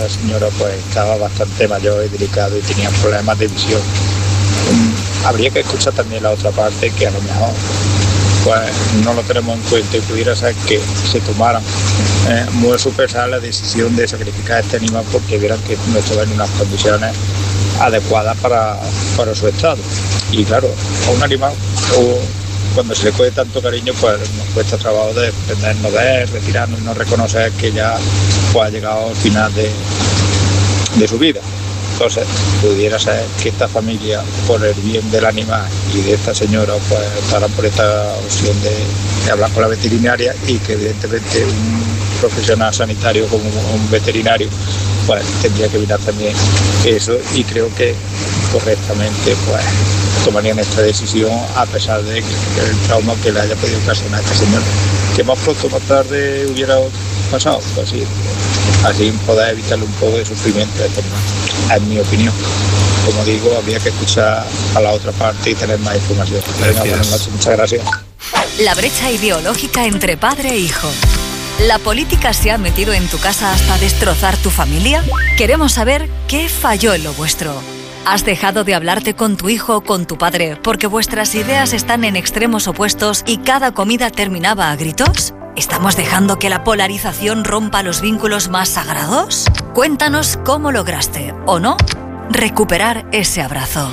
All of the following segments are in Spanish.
esta señora pues estaba bastante mayor y delicado y tenía problemas de visión. Habría que escuchar también la otra parte, que a lo mejor pues no lo tenemos en cuenta y pudiera ser que se tomaran muy supesada la decisión de sacrificar a este animal porque vieran que no estaba en unas condiciones adecuadas para su estado. Y claro, a un animal cuando se le coge tanto cariño, pues nos cuesta trabajo de desprendernos de él, retirarnos y no reconocer que ya pues, ha llegado al final de su vida. Entonces, pudiera ser que esta familia, por el bien del animal y de esta señora, pues optaran por esta opción de hablar con la veterinaria y que evidentemente un profesional sanitario como un veterinario, pues tendría que mirar también eso y creo que correctamente pues tomarían esta decisión a pesar de que el trauma que le haya podido ocasionar a esta señora. Que más pronto o más tarde hubiera pasado, pues sí, así poder evitarle un poco de sufrimiento a este animal. En mi opinión, como digo, habría que escuchar a la otra parte y tener más información. Venga, buenas noches, muchas gracias. La brecha ideológica entre padre e hijo. ¿La política se ha metido en tu casa hasta destrozar tu familia? Queremos saber qué falló en lo vuestro. ¿Has dejado de hablarte con tu hijo o con tu padre porque vuestras ideas están en extremos opuestos y cada comida terminaba a gritos? ¿Estamos dejando que la polarización rompa los vínculos más sagrados? Cuéntanos cómo lograste, o no, recuperar ese abrazo.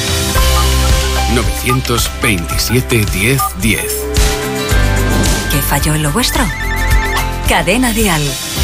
927 10 10. ¿Qué falló en lo vuestro? Cadena Dial.